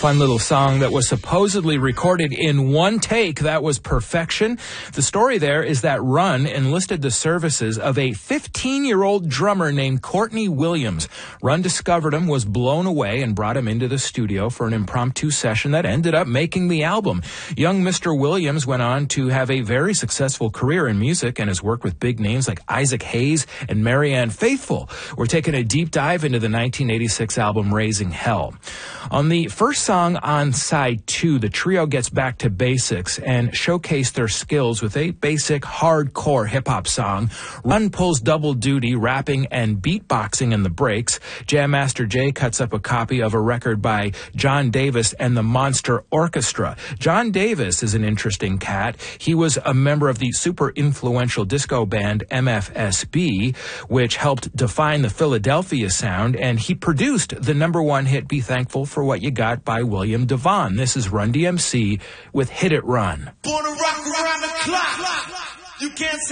fun little song that was supposedly recorded in one take. That was perfection. The story there is that Run enlisted the services of a 15-year-old drummer named Courtney Williams. Run discovered him, was blown away, and brought him into the studio for an impromptu session that ended up making the album. Young Mr. Williams went on to have a very successful career in music and has worked with big names like Isaac Hayes and Marianne Faithfull. We're taking a deep dive into the 1986 album Raising Hell. On the first song on side 2, the trio gets back to basics and showcase their skills with a basic hardcore hip-hop song. Run pulls double duty, rapping and beatboxing in the breaks. Jam Master Jay cuts up a copy of a record by John Davis and the Monster Orchestra. John Davis is an interesting cat. He was a member of the super influential disco band MFSB, which helped define the Philadelphia sound, and he produced the #1 hit Be Thankful for What You Got by William DeVaughn. This is Run DMC with Hit It Run. Born to rock around the clock. You can't say